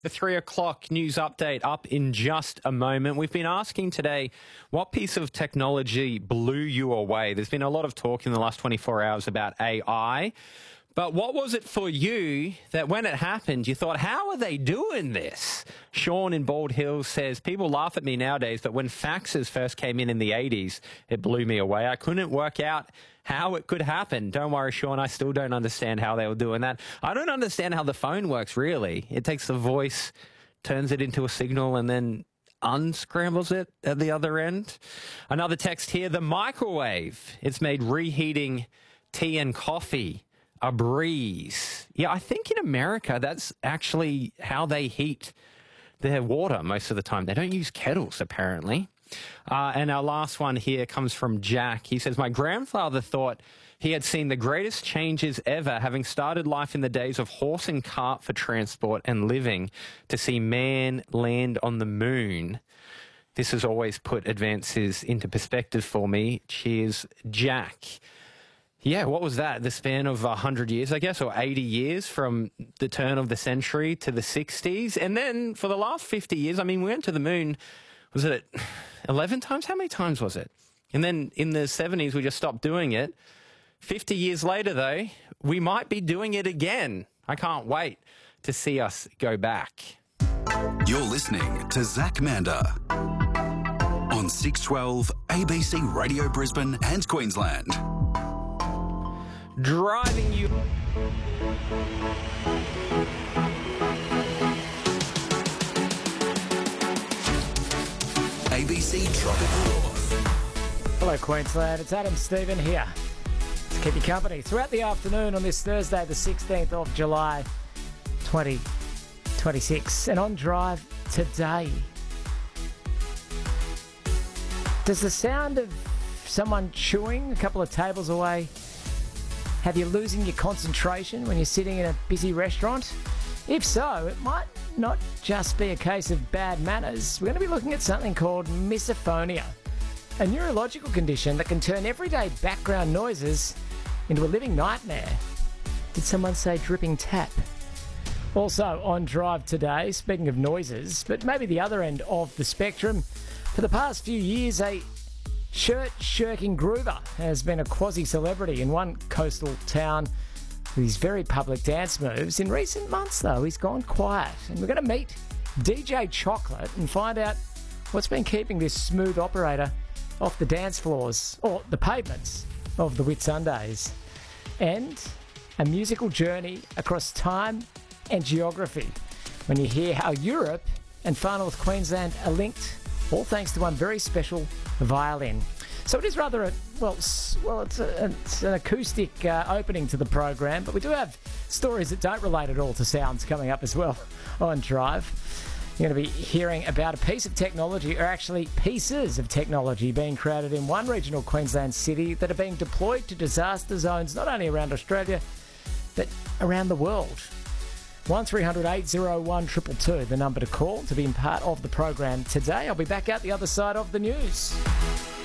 The 3 o'clock news update up in just a moment. We've been asking today, what piece of technology blew you away? There's been a lot of talk in the last 24 hours about AI. But what was it for you that when it happened, you thought, how are they doing this? Sean in Bald Hills says, people laugh at me nowadays, but when faxes first came in the 80s, it blew me away. I couldn't work out how it could happen. Don't worry, Sean, I still don't understand how they were doing that. I don't understand how the phone works, really. It takes the voice, turns it into a signal, and then unscrambles it at the other end. Another text here, the microwave. It's made reheating tea and coffee a breeze. Yeah, I think in America, that's actually how they heat their water most of the time. They don't use kettles, apparently. And our last one here comes from Jack. He says, my grandfather thought he had seen the greatest changes ever, having started life in the days of horse and cart for transport and living, to see man land on the moon. This has always put advances into perspective for me. Cheers, Jack. Yeah, what was that? The span of 100 years, I guess, or 80 years from the turn of the century to the 60s. And then for the last 50 years, I mean, we went to the moon, was it 11 times? How many times was it? And then in the 70s, we just stopped doing it. 50 years later, though, we might be doing it again. I can't wait to see us go back. You're listening to Zach Mander on 612 ABC Radio Brisbane and Queensland. Driving you... ABC Tropical North. Hello Queensland, it's Adam Stephen here to keep you company throughout the afternoon on this Thursday the 16th of July 2026. And on Drive today, does the sound of someone chewing a couple of tables away have you losing your concentration when you're sitting in a busy restaurant? If so, it might not just be a case of bad manners. We're going to be looking at something called misophonia, a neurological condition that can turn everyday background noises into a living nightmare. Did someone say dripping tap? Also on Drive today, speaking of noises, but maybe the other end of the spectrum, for the past few years, a shirt-shirking groover has been a quasi-celebrity in one coastal town with his very public dance moves. In recent months, though, he's gone quiet. And we're going to meet DJ Chocolate and find out what's been keeping this smooth operator off the dance floors, or the pavements, of the Whitsundays. And a musical journey across time and geography when you hear how Europe and Far North Queensland are linked, all thanks to one very special violin. So it is rather it's an acoustic opening to the program, but we do have stories that don't relate at all to sounds coming up as well on Drive. You're going to be hearing about a piece of technology, or actually pieces of technology, being created in one regional Queensland city that are being deployed to disaster zones not only around Australia, but around the world. 1300 801 222, the number to call to be part of the program today. I'll be back out the other side of the news.